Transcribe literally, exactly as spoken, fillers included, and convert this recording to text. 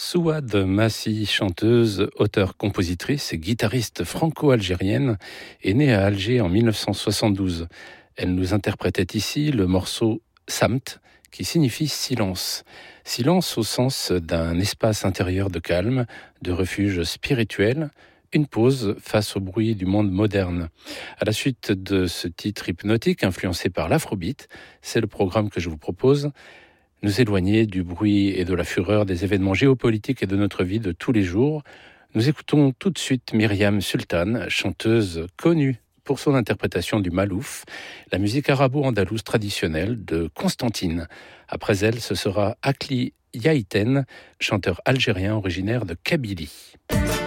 Souad Massi, chanteuse, auteure, compositrice et guitariste franco-algérienne, est née à Alger en mille neuf cent soixante-douze. Elle nous interprétait ici le morceau Samt, qui signifie silence. Silence au sens d'un espace intérieur de calme, de refuge spirituel, une pause face au bruit du monde moderne. À la suite de ce titre hypnotique influencé par l'afrobeat, c'est le programme que je vous propose. Nous éloigner du bruit et de la fureur des événements géopolitiques et de notre vie de tous les jours. Nous écoutons tout de suite Myriam Sultan, chanteuse connue pour son interprétation du malouf, la musique arabo-andalouse traditionnelle de Constantine. Après elle, ce sera Akli Yaïten, chanteur algérien originaire de Kabylie.